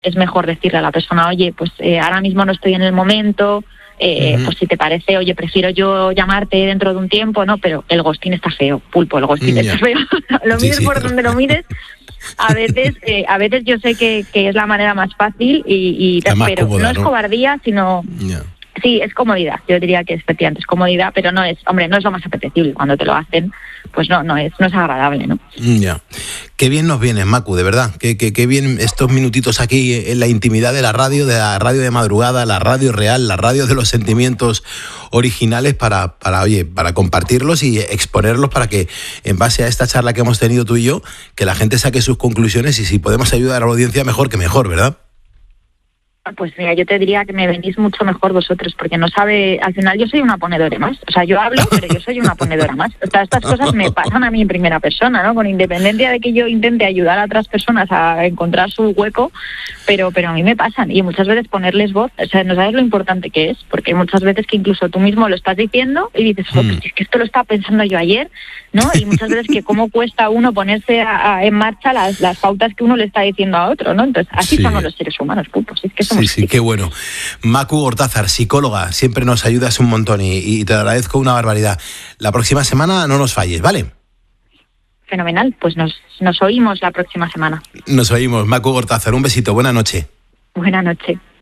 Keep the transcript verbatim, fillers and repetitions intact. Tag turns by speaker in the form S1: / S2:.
S1: es mejor decirle a la persona, oye, pues eh, ahora mismo no estoy en el momento, eh, uh-huh. pues si te parece, oye, prefiero yo llamarte dentro de un tiempo, ¿no? Pero el ghosting está feo, pulpo, el ghosting yeah. está feo. Lo mires sí, sí, por donde lo mires. A veces, eh, a veces yo sé que, que es la manera más fácil, y, y pero cómoda, no es ¿no? cobardía, sino... Yeah. Sí, es comodidad, yo diría que efectivamente es comodidad, pero no es, hombre, no es lo más apetecible. Cuando te lo hacen, pues no, no es, no es agradable, ¿no?
S2: Ya. Qué bien nos viene, Macu, de verdad. Qué, qué, qué bien estos minutitos aquí en la intimidad de la radio, de la radio de madrugada, la radio real, la radio de los sentimientos originales para, para, oye, para compartirlos y exponerlos para que, en base a esta charla que hemos tenido tú y yo, que la gente saque sus conclusiones, y si podemos ayudar a la audiencia, mejor que mejor, ¿verdad?
S1: Pues mira, yo te diría que me venís mucho mejor vosotros, porque no sabe, al final yo soy una ponedora más, o sea, yo hablo, pero yo soy una ponedora más. O sea, estas cosas me pasan a mí en primera persona, ¿no? Con independencia de que yo intente ayudar a otras personas a encontrar su hueco, pero pero a mí me pasan, y muchas veces ponerles voz, o sea, no sabes lo importante que es, porque muchas veces que incluso tú mismo lo estás diciendo y dices, oh, pues es que esto lo estaba pensando yo ayer, ¿no? Y muchas veces que cómo cuesta a uno ponerse a, a, en marcha las, las pautas que uno le está diciendo a otro, ¿no? Entonces, así sí. somos los seres humanos, pulpos, es que somos
S2: Sí, sí, qué bueno. Macu Gortázar, psicóloga, siempre nos ayudas un montón y, y te agradezco una barbaridad. La próxima semana no nos falles, ¿vale?
S1: Fenomenal, pues nos, nos oímos la próxima semana.
S2: Nos oímos, Macu Gortázar, un besito, buena noche.
S1: Buena noche.